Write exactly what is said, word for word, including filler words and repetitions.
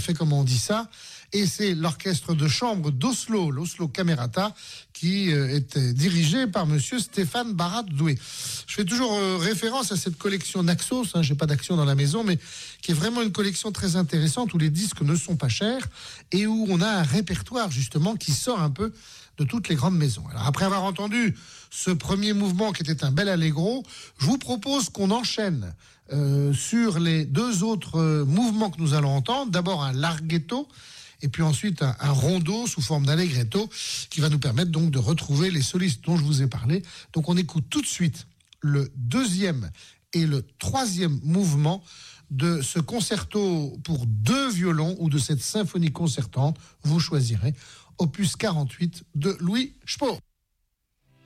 fait comment on dit ça, et c'est l'orchestre de chambre d'Oslo, l'Oslo Camerata, qui euh, est dirigé par monsieur Stéphane Barat-Doué. Je fais toujours euh, référence à cette collection Naxos, hein, j'ai pas d'action dans la maison, mais qui est vraiment une collection très intéressante où les disques ne sont pas chers et où on a un répertoire justement qui sort un peu de toutes les grandes maisons. Alors après avoir entendu ce premier mouvement qui était un bel allegro, je vous propose qu'on enchaîne euh, sur les deux autres euh, mouvements que nous allons entendre. D'abord un larghetto et puis ensuite un, un rondo sous forme d'allegretto qui va nous permettre donc de retrouver les solistes dont je vous ai parlé. Donc on écoute tout de suite le deuxième et le troisième mouvement de ce concerto pour deux violons ou de cette symphonie concertante, vous choisirez, opus quarante-huit de Louis Spohr.